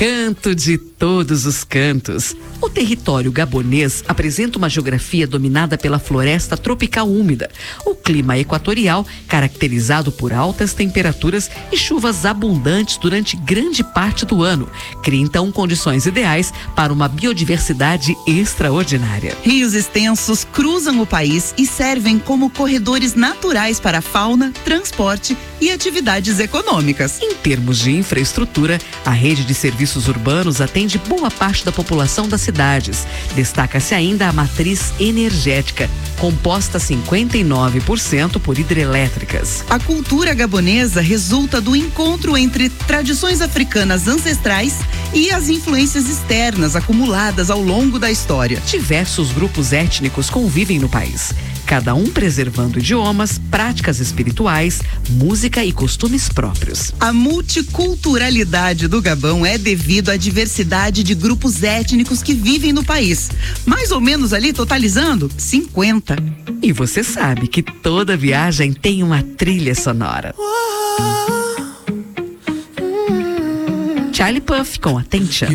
Canto de todos os cantos. O território gabonês apresenta uma geografia dominada pela floresta tropical úmida. O clima equatorial, caracterizado por altas temperaturas e chuvas abundantes durante grande parte do ano, cria então condições ideais para uma biodiversidade extraordinária. Rios extensos cruzam o país e servem como corredores naturais para a fauna, transporte e atividades econômicas. Em termos de infraestrutura, a rede de serviços urbanos atende boa parte da população das cidades. Destaca-se ainda a matriz energética, composta 59% por hidrelétricas. A cultura gabonesa resulta do encontro entre tradições africanas ancestrais e as influências externas acumuladas ao longo da história. Diversos grupos étnicos convivem no país, cada um preservando idiomas, práticas espirituais, música e costumes próprios. A multiculturalidade do Gabão é devido à diversidade de grupos étnicos que vivem no país, mais ou menos ali totalizando 50. E você sabe que toda viagem tem uma trilha sonora. Charlie Puth com Attention.